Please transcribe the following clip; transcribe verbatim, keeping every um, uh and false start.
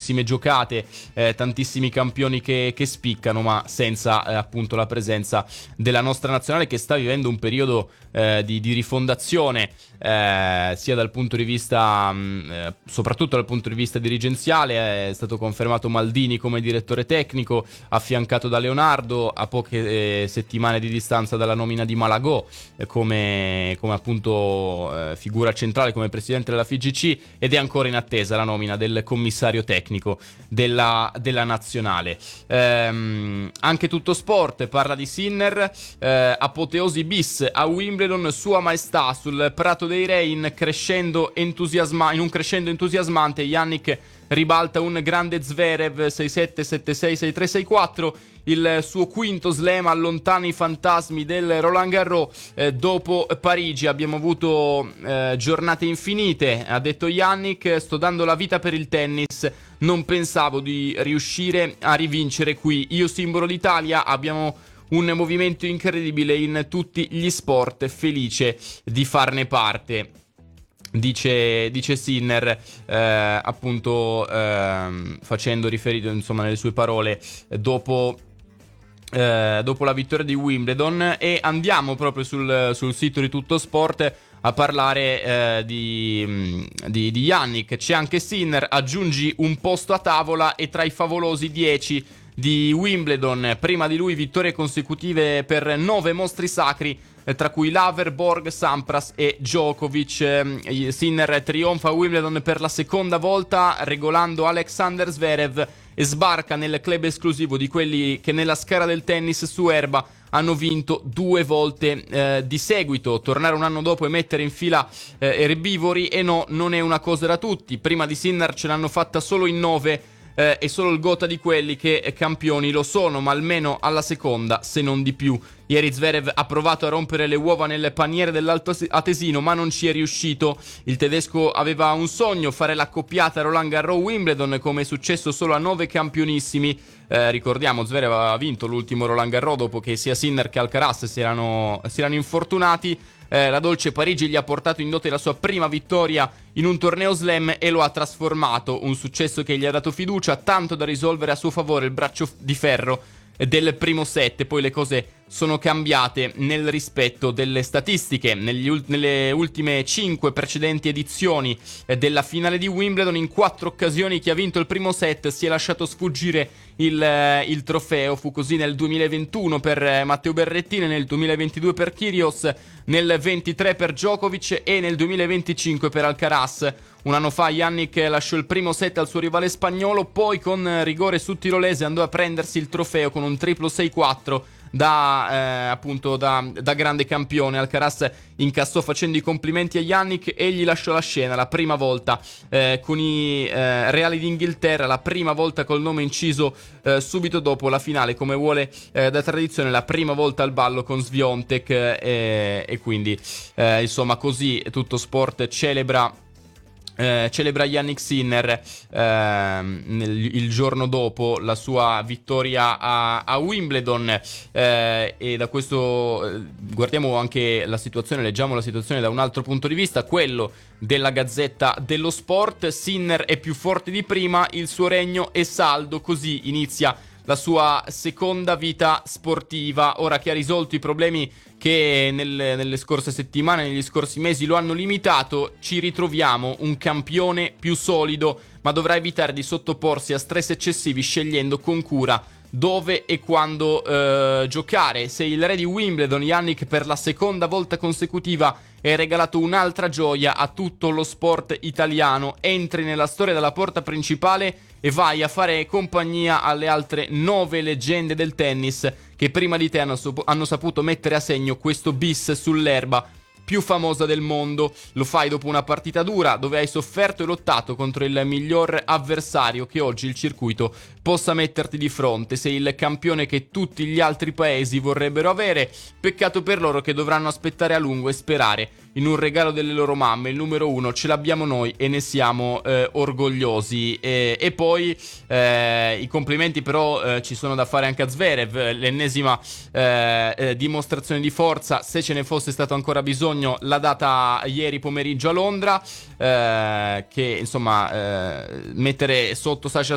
tantissime giocate, eh, tantissimi campioni che, che spiccano, ma senza eh, appunto la presenza della nostra nazionale, che sta vivendo un periodo eh, di, di rifondazione, eh, sia dal punto di vista mh, eh, soprattutto dal punto di vista dirigenziale. È stato confermato Maldini come direttore tecnico, affiancato da Leonardo, a poche eh, settimane di distanza dalla nomina di Malagò eh, come, come appunto eh, figura centrale, come presidente della F I G C, ed è ancora in attesa la nomina del commissario tecnico della, della nazionale. Ehm, anche Tutto Sport parla di Sinner, eh, apoteosi bis a Wimbledon, sua maestà sul prato dei re in, crescendo entusiasma- in un crescendo entusiasmante. Yannick ribalta un grande Zverev sei sette, sette sei, sei tre, sei quattro. Il suo quinto slam allontana i fantasmi del Roland Garros. Eh, dopo Parigi abbiamo avuto eh, giornate infinite, ha detto Yannick, sto dando la vita per il tennis, non pensavo di riuscire a rivincere qui. Io simbolo d'Italia, abbiamo un movimento incredibile in tutti gli sport, felice di farne parte. Dice, dice Sinner, eh, appunto eh, facendo riferimento, insomma, nelle sue parole, eh, dopo, eh, dopo la vittoria di Wimbledon. E andiamo proprio sul, sul sito di Tutto Sport a parlare eh, di, di, di Yannick. C'è anche Sinner, aggiungi un posto a tavola e tra i favolosi dieci di Wimbledon. Prima di lui vittorie consecutive per nove mostri sacri, tra cui Laver, Borg, Sampras e Djokovic. Sinner trionfa a Wimbledon per la seconda volta, regolando Alexander Zverev, e sbarca nel club esclusivo di quelli che nella scala del tennis su erba hanno vinto due volte eh, di seguito. Tornare un anno dopo e mettere in fila eh, erbivori, e no, non è una cosa da tutti. Prima di Sinner ce l'hanno fatta solo in nove, eh, e solo il gota di quelli che campioni lo sono, ma almeno alla seconda, se non di più. Ieri Zverev ha provato a rompere le uova nel paniere dell'Alto Atesino, ma non ci è riuscito. Il tedesco aveva un sogno, fare l'accoppiata Roland Garros Wimbledon, come è successo solo a nove campionissimi. Eh, ricordiamo, Zverev aveva vinto l'ultimo Roland Garros dopo che sia Sinner che Alcaraz si erano, si erano infortunati. Eh, la dolce Parigi gli ha portato in dote la sua prima vittoria in un torneo slam e lo ha trasformato, un successo che gli ha dato fiducia, tanto da risolvere a suo favore il braccio di ferro del primo set. Poi le cose sono cambiate nel rispetto delle statistiche. Negli ul- nelle ultime cinque precedenti edizioni eh, della finale di Wimbledon, in quattro occasioni chi ha vinto il primo set si è lasciato sfuggire il, eh, il trofeo. Fu così nel duemilaventuno per eh, Matteo Berrettini, nel duemilaventidue per Kyrgios, nel ventitré per Djokovic e nel duemilaventicinque per Alcaraz. Un anno fa Yannick lasciò il primo set al suo rivale spagnolo, poi con rigore su tirolese andò a prendersi il trofeo con un triplo sei quattro da eh, appunto da, da grande campione. Alcaraz incassò facendo i complimenti a Yannick e gli lasciò la scena la prima volta eh, con i eh, Reali d'Inghilterra, la prima volta col nome inciso eh, subito dopo la finale, come vuole eh, da tradizione, la prima volta al ballo con Swiatek, eh, e quindi eh, insomma così Tutto Sport celebra Eh, celebra Yannick Sinner eh, nel, il giorno dopo la sua vittoria a, a Wimbledon, eh, e da questo eh, guardiamo anche la situazione, leggiamo la situazione da un altro punto di vista, quello della Gazzetta dello Sport. Sinner è più forte di prima, il suo regno è saldo, così inizia la sua seconda vita sportiva. Ora che ha risolto i problemi che nelle, nelle scorse settimane, negli scorsi mesi lo hanno limitato, ci ritroviamo un campione più solido, ma dovrà evitare di sottoporsi a stress eccessivi, scegliendo con cura dove e quando eh, giocare. Se il re di Wimbledon, Yannick, per la seconda volta consecutiva è regalato un'altra gioia a tutto lo sport italiano, entri nella storia dalla porta principale e vai a fare compagnia alle altre nove leggende del tennis che prima di te hanno, sop- hanno saputo mettere a segno questo bis sull'erba più famosa del mondo. Lo fai dopo una partita dura dove hai sofferto e lottato contro il miglior avversario che oggi il circuito possa metterti di fronte. Sei il campione che tutti gli altri paesi vorrebbero avere. Peccato per loro che dovranno aspettare a lungo e sperare in un regalo delle loro mamme. Il numero uno ce l'abbiamo noi e ne siamo eh, orgogliosi. E, e poi eh, i complimenti però eh, ci sono da fare anche a Zverev, l'ennesima eh, eh, dimostrazione di forza, se ce ne fosse stato ancora bisogno, l'ha data ieri pomeriggio a Londra, eh, che insomma eh, mettere sotto Sasha